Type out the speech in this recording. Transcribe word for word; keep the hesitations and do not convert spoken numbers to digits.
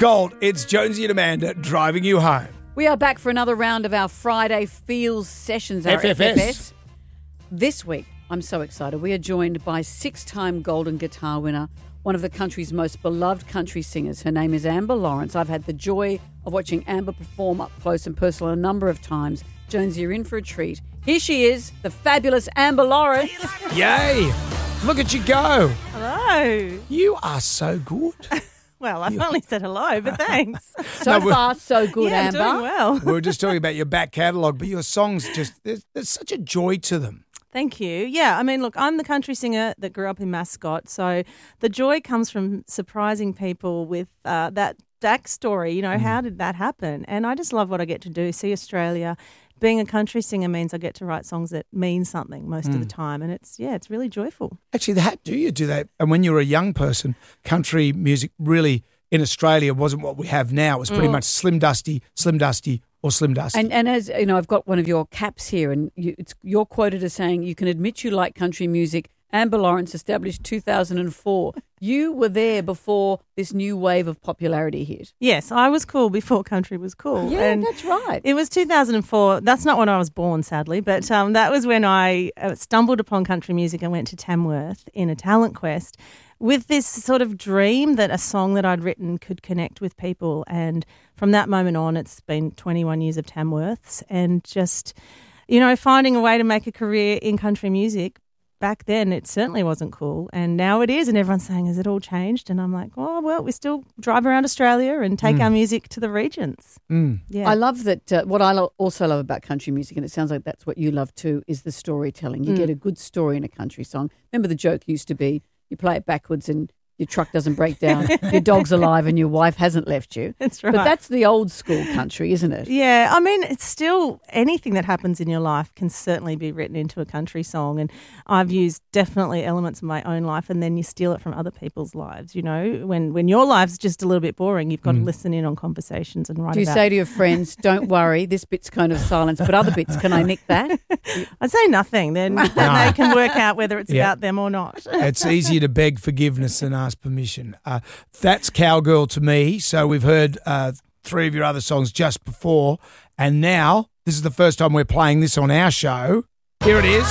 Gold, it's Jonesy and Amanda driving you home. We are back for another round of our Friday Feels Sessions, our F F S. F F S. This week, I'm so excited. We are joined by six-time Golden Guitar winner, one of the country's most beloved country singers. Her name is Amber Lawrence. I've had the joy of watching Amber perform up close and personal a number of times. Jonesy, you're in for a treat. Here she is, the fabulous Amber Lawrence. Yay! Look at you go. Hello. You are so good. Well, I've only said hello, but thanks. So No, far, so good, yeah, Amber. I'm doing well. We were just talking about your back catalogue, but your songs just, there's, there's such a joy to them. Thank you. Yeah, I mean, look, I'm the country singer that grew up in Mascot, so the joy comes from surprising people with uh, that backstory. You know, mm. how did that happen? And I just love what I get to do, see Australia. Being a country singer means I get to write songs that mean something most mm. of the time, and it's, yeah, it's really joyful. Actually, that do you do that? And when you were a young person, country music really in Australia wasn't what we have now. It was pretty mm. much Slim Dusty, Slim Dusty, or Slim Dusty. And, and as you know, I've got one of your caps here, and you, it's, you're quoted as saying, "You can admit you like country music. Amber Lawrence established two thousand four. You were there before this new wave of popularity hit. Yes, I was cool before country was cool. Yeah, and that's right. It was two thousand four. That's not when I was born, sadly, but um, that was when I uh, stumbled upon country music and went to Tamworth in a talent quest with this sort of dream that a song that I'd written could connect with people. And from that moment on, it's been twenty-one years of Tamworths and just, you know, finding a way to make a career in country music. Back then, it certainly wasn't cool, and now it is, and everyone's saying, has it all changed? And I'm like, oh, well, we still drive around Australia and take mm. our music to the regions. Mm. Yeah, I love that. Uh, what I lo- also love about country music, and it sounds like that's what you love too, is the storytelling. You mm. get a good story in a country song. Remember the joke used to be, you play it backwards and your truck doesn't break down, your dog's alive and your wife hasn't left you. That's right. But that's the old school country, isn't it? Yeah, I mean, it's still anything that happens in your life can certainly be written into a country song. And I've used definitely elements of my own life, and then you steal it from other people's lives. You know, when, when your life's just a little bit boring, you've got mm. to listen in on conversations and write Do you about say to your friends, don't worry, this bit's kind of silence, but other bits, can I nick that? I'd say nothing. Then, then No. they can work out whether it's Yeah. about them or not. It's easier to beg forgiveness than ask permission. Uh, that's Cowgirl to me. So we've heard uh, three of your other songs just before. And now, this is the first time we're playing this on our show. Here it is.